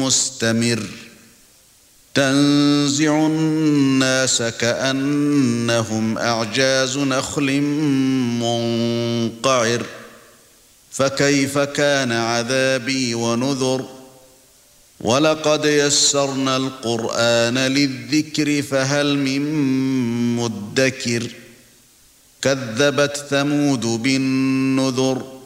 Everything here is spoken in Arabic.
مستمر تنزع الناس كأنهم أعجاز نخل منقعر فكيف كان عذابي ونذر ولقد يسرنا القرآن للذكر فهل من مدكر كذبت ثمود بالنذر